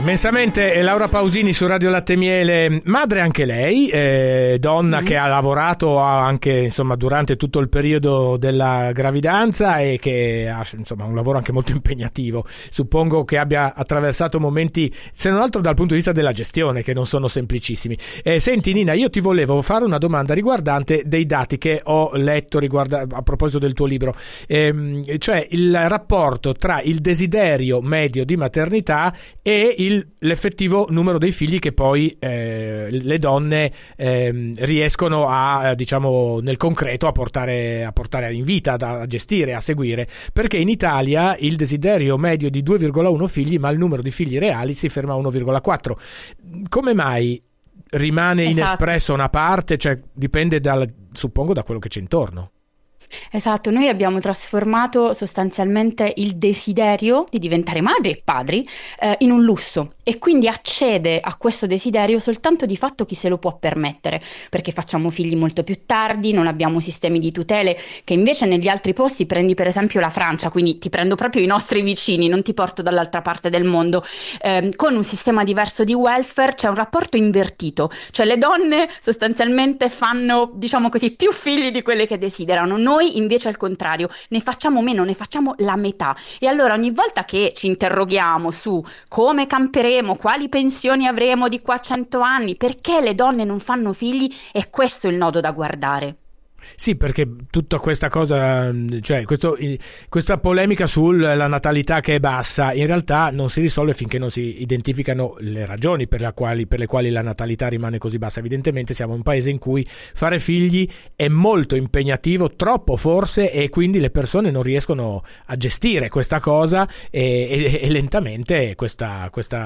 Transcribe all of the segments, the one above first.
Immensamente Laura Pausini su Radio Latte Miele, madre anche lei, donna che ha lavorato anche insomma durante tutto il periodo della gravidanza e che ha insomma un lavoro anche molto impegnativo. Suppongo che abbia attraversato momenti, se non altro dal punto di vista della gestione, che non sono semplicissimi. Senti Nina, io ti volevo fare una domanda riguardante dei dati che ho letto a proposito del tuo libro, cioè il rapporto tra il desiderio medio di maternità e l'effettivo numero dei figli che poi le donne riescono a, diciamo, nel concreto a portare in vita, a gestire, a seguire, perché in Italia il desiderio medio è di 2,1 figli, ma il numero di figli reali si ferma a 1,4. Come mai rimane inespressa una parte? Cioè dipende suppongo da quello che c'è intorno. Esatto, noi abbiamo trasformato sostanzialmente il desiderio di diventare madri e padri in un lusso, e quindi accede a questo desiderio soltanto di fatto chi se lo può permettere, perché facciamo figli molto più tardi, non abbiamo sistemi di tutele che invece negli altri posti, prendi per esempio la Francia, quindi ti prendo proprio i nostri vicini, non ti porto dall'altra parte del mondo, con un sistema diverso di welfare c'è un rapporto invertito, cioè le donne sostanzialmente fanno, diciamo così, più figli di quelle che desiderano. Noi invece al contrario, ne facciamo meno, ne facciamo la metà. E allora ogni volta che ci interroghiamo su come camperemo, quali pensioni avremo di qua a 100 anni, perché le donne non fanno figli, è questo il nodo da guardare. Sì, perché tutta questa cosa, cioè questa polemica sulla natalità che è bassa, in realtà non si risolve finché non si identificano le ragioni per le quali la natalità rimane così bassa. Evidentemente siamo un paese in cui fare figli è molto impegnativo, troppo forse, e quindi le persone non riescono a gestire questa cosa e lentamente questa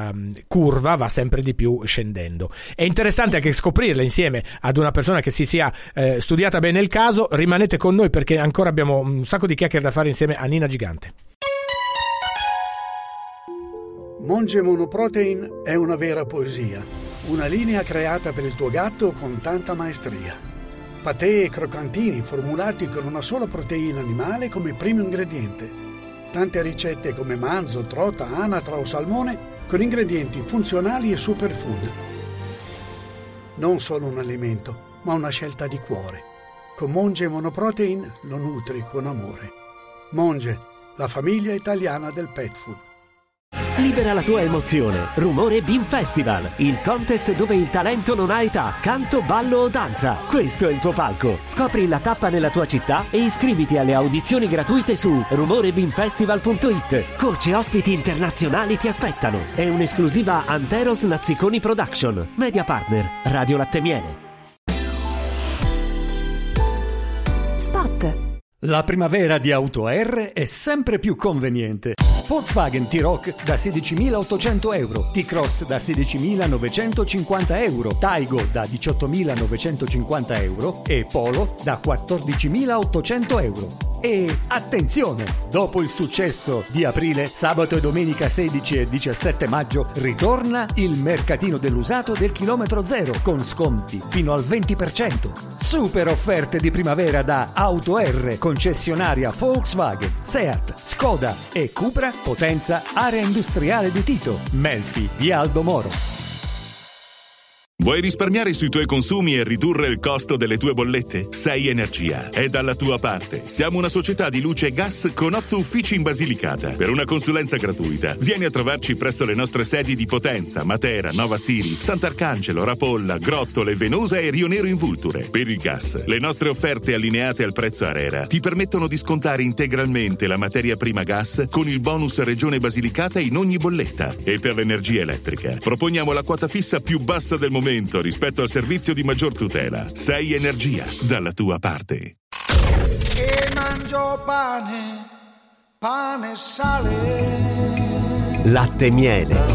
curva va sempre di più scendendo. È interessante anche scoprirla insieme ad una persona che si sia studiata bene il caso. Rimanete con noi perché ancora abbiamo un sacco di chiacchiere da fare insieme a Nina Gigante. Monge Monoprotein è una vera poesia, una linea creata per il tuo gatto con tanta maestria. Patè e croccantini formulati con una sola proteina animale come primo ingrediente. Tante ricette come manzo, trota, anatra o salmone con ingredienti funzionali e superfood. Non solo un alimento, ma una scelta di cuore. Con Monge Monoprotein lo nutri con amore. Monge, la famiglia italiana del pet food. Libera la tua emozione. Rumore Beam Festival, il contest dove il talento non ha età, canto, ballo o danza. Questo è il tuo palco. Scopri la tappa nella tua città e iscriviti alle audizioni gratuite su rumorebeamfestival.it. Coach e ospiti internazionali ti aspettano. È un'esclusiva Anteros Nazziconi Production. Media partner Radio Latte Miele. Spot. La primavera di Auto R è sempre più conveniente. Volkswagen T-Roc da 16.800 euro, T-Cross da 16.950 euro, Taigo da 18.950 euro e Polo da 14.800 euro. E attenzione! Dopo il successo di aprile, sabato e domenica 16 e 17 maggio ritorna il mercatino dell'usato del chilometro zero con sconti fino al 20%. Super offerte di primavera da Auto R, concessionaria Volkswagen, Seat, Skoda e Cupra, Potenza, area industriale di Tito, Melfi, via Aldo Moro. Vuoi risparmiare sui tuoi consumi e ridurre il costo delle tue bollette? Sei Energia è dalla tua parte. Siamo una società di luce e gas con 8 uffici in Basilicata. Per una consulenza gratuita, vieni a trovarci presso le nostre sedi di Potenza, Matera, Nova Siri, Sant'Arcangelo, Rapolla, Grottole, Venosa e Rio Nero in Vulture. Per il gas, le nostre offerte allineate al prezzo ARERA ti permettono di scontare integralmente la materia prima gas con il bonus Regione Basilicata in ogni bolletta. E per l'energia elettrica, proponiamo la quota fissa più bassa del momento rispetto al servizio di maggior tutela. Sei Energia, dalla tua parte. E mangio pane e sale. Latte Miele.